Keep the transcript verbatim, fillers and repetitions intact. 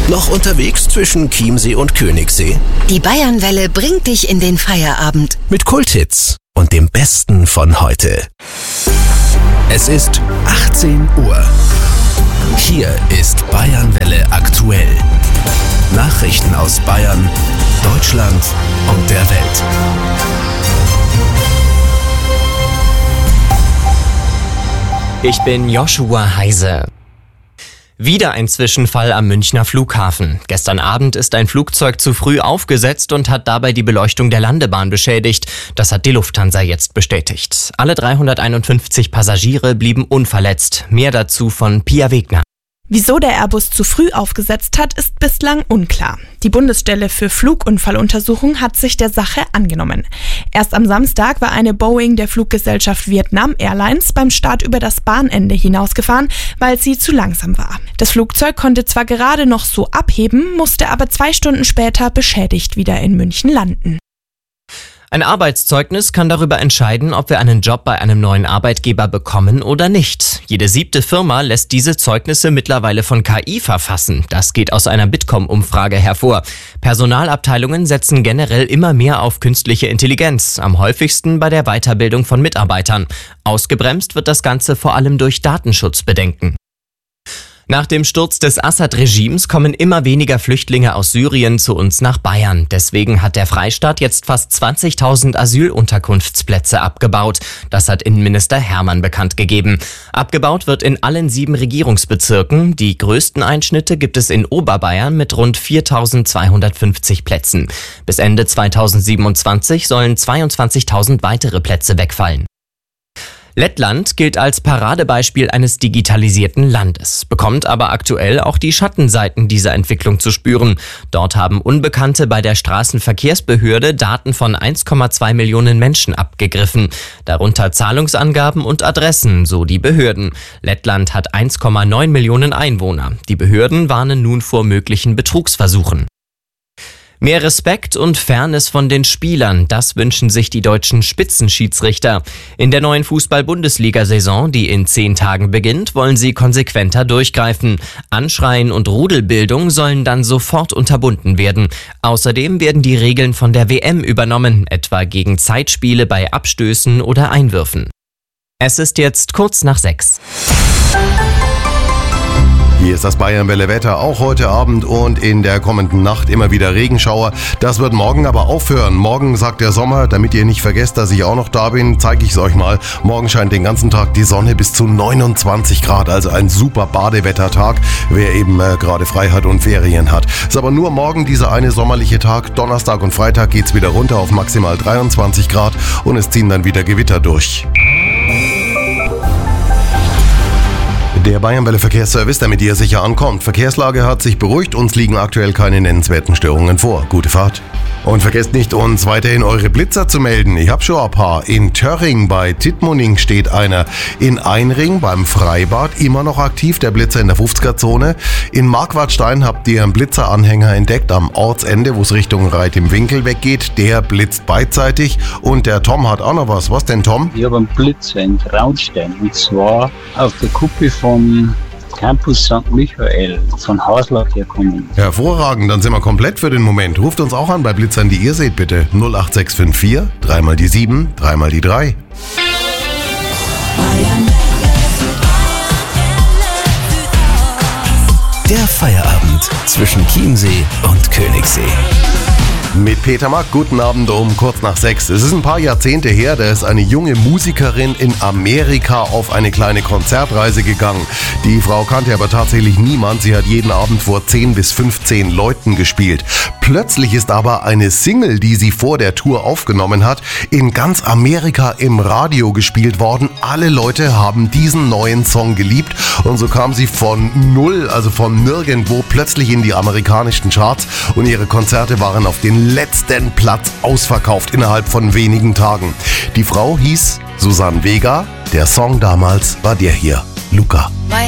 Noch unterwegs zwischen Chiemsee und Königssee? Die Bayernwelle bringt dich in den Feierabend. Mit Kulthits und dem Besten von heute. Es ist achtzehn Uhr. Hier ist Bayernwelle aktuell. Nachrichten aus Bayern, Deutschland und der Welt. Ich bin Joshua Heise. Wieder ein Zwischenfall am Münchner Flughafen. Gestern Abend ist ein Flugzeug zu früh aufgesetzt und hat dabei die Beleuchtung der Landebahn beschädigt. Das hat die Lufthansa jetzt bestätigt. Alle dreihunderteinundfünfzig Passagiere blieben unverletzt. Mehr dazu von Pia Wegner. Wieso der Airbus zu früh aufgesetzt hat, ist bislang unklar. Die Bundesstelle für Flugunfalluntersuchung hat sich der Sache angenommen. Erst am Samstag war eine Boeing der Fluggesellschaft Vietnam Airlines beim Start über das Bahnende hinausgefahren, weil sie zu langsam war. Das Flugzeug konnte zwar gerade noch so abheben, musste aber zwei Stunden später beschädigt wieder in München landen. Ein Arbeitszeugnis kann darüber entscheiden, ob wir einen Job bei einem neuen Arbeitgeber bekommen oder nicht. Jede siebte Firma lässt diese Zeugnisse mittlerweile von K I verfassen. Das geht aus einer Bitkom-Umfrage hervor. Personalabteilungen setzen generell immer mehr auf künstliche Intelligenz, am häufigsten bei der Weiterbildung von Mitarbeitern. Ausgebremst wird das Ganze vor allem durch Datenschutzbedenken. Nach dem Sturz des Assad-Regimes kommen immer weniger Flüchtlinge aus Syrien zu uns nach Bayern. Deswegen hat der Freistaat jetzt fast zwanzigtausend Asylunterkunftsplätze abgebaut. Das hat Innenminister Hermann bekannt gegeben. Abgebaut wird in allen sieben Regierungsbezirken. Die größten Einschnitte gibt es in Oberbayern mit rund viertausendzweihundertfünfzig Plätzen. Bis Ende zweitausendsiebenundzwanzig sollen zweiundzwanzigtausend weitere Plätze wegfallen. Lettland gilt als Paradebeispiel eines digitalisierten Landes, bekommt aber aktuell auch die Schattenseiten dieser Entwicklung zu spüren. Dort haben Unbekannte bei der Straßenverkehrsbehörde Daten von eins Komma zwei Millionen Menschen abgegriffen, darunter Zahlungsangaben und Adressen, so die Behörden. Lettland hat eins Komma neun Millionen Einwohner. Die Behörden warnen nun vor möglichen Betrugsversuchen. Mehr Respekt und Fairness von den Spielern, das wünschen sich die deutschen Spitzenschiedsrichter. In der neuen Fußball-Bundesliga-Saison, die in zehn Tagen beginnt, wollen sie konsequenter durchgreifen. Anschreien und Rudelbildung sollen dann sofort unterbunden werden. Außerdem werden die Regeln von der W M übernommen, etwa gegen Zeitspiele bei Abstößen oder Einwürfen. Es ist jetzt kurz nach sechs. Hier ist das Bayernwelle-Wetter, auch heute Abend und in der kommenden Nacht immer wieder Regenschauer. Das wird morgen aber aufhören. Morgen sagt der Sommer, damit ihr nicht vergesst, dass ich auch noch da bin, zeige ich es euch mal. Morgen scheint den ganzen Tag die Sonne bis zu neunundzwanzig Grad, also ein super Badewettertag, wer eben äh, gerade frei hat und Ferien hat. Ist aber nur morgen dieser eine sommerliche Tag. Donnerstag und Freitag geht's wieder runter auf maximal dreiundzwanzig Grad und es ziehen dann wieder Gewitter durch. Der Bayernwelle Verkehrsservice, damit ihr sicher ankommt. Verkehrslage hat sich beruhigt, uns liegen aktuell keine nennenswerten Störungen vor. Gute Fahrt. Und vergesst nicht, uns weiterhin eure Blitzer zu melden. Ich habe schon ein paar. In Törring bei Tittmoning steht einer. In Einring beim Freibad immer noch aktiv, der Blitzer in der fünfziger-Zone. In Marquardstein habt ihr einen Blitzeranhänger entdeckt am Ortsende, wo es Richtung Reit im Winkel weggeht. Der blitzt beidseitig. Und der Tom hat auch noch was. Was denn, Tom? Ich habe einen Blitzer in Traunstein. Und zwar auf der Kuppe vom Campus Sankt Michael, von Haslach herkommen. Hervorragend, dann sind wir komplett für den Moment. Ruft uns auch an bei Blitzern, die ihr seht, bitte. null acht sechs fünf vier, dreimal die sieben, dreimal die drei. Der Feierabend zwischen Chiemsee und Königssee. Mit Peter Mack, guten Abend um kurz nach sechs. Es ist ein paar Jahrzehnte her, da ist eine junge Musikerin in Amerika auf eine kleine Konzertreise gegangen. Die Frau kannte aber tatsächlich niemand, sie hat jeden Abend vor zehn bis fünfzehn Leuten gespielt. Plötzlich ist aber eine Single, die sie vor der Tour aufgenommen hat, in ganz Amerika im Radio gespielt worden. Alle Leute haben diesen neuen Song geliebt und so kam sie von null, also von nirgendwo, plötzlich in die amerikanischen Charts und ihre Konzerte waren auf den letzten Platz ausverkauft innerhalb von wenigen Tagen. Die Frau hieß Susanne Vega, der Song damals war der hier, Luca.